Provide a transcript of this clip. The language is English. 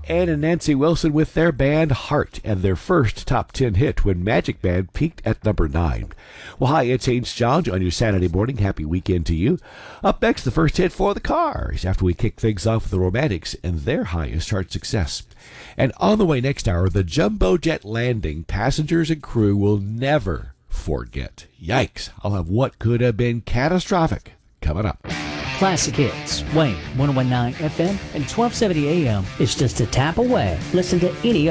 Ann and Nancy Wilson with their band Heart and their first top 10 hit when Magic Man peaked at number 9. Well, hi, it's Haynes John on your Saturday morning. Happy weekend to you. Up next, the first hit for the Cars after we kick things off with the Romantics and their highest chart success. And on the way next hour, the jumbo jet landing passengers and crew will never forget. Yikes, I'll have what could have been catastrophic coming up. Classic Hits, Wayne, 101.9 FM and 1270 AM is just a tap away. Listen to any